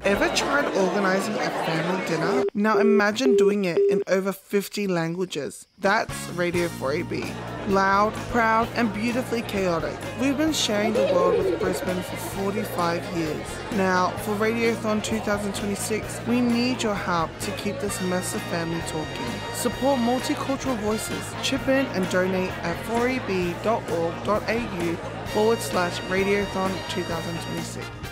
Ever tried organising a family dinner? Now imagine doing it in over 50 languages. That's Radio 4AB. Loud, proud and beautifully chaotic. We've been sharing the world with Brisbane for 45 years. Now, for Radiothon 2026, we need your help to keep this massive family talking. Support multicultural voices. Chip in and donate at 4ab.org.au/Radiothon 2026.